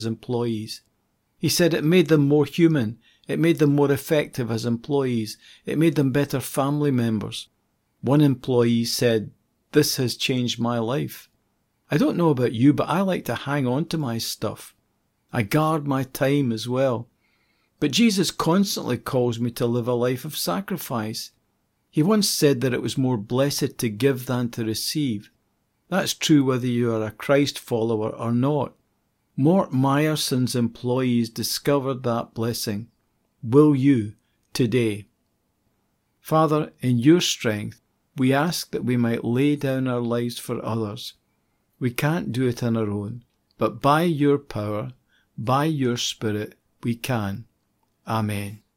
employees. He said it made them more human. It made them more effective as employees. It made them better family members. One employee said, "This has changed my life." I don't know about you, but I like to hang on to my stuff. I guard my time as well. But Jesus constantly calls me to live a life of sacrifice. He once said that it was more blessed to give than to receive. That's true whether you are a Christ follower or not. Mort Meyerson's employees discovered that blessing. Will you today? Father, in your strength, we ask that we might lay down our lives for others. We can't do it on our own, but by your power, by your Spirit, we can. Amen.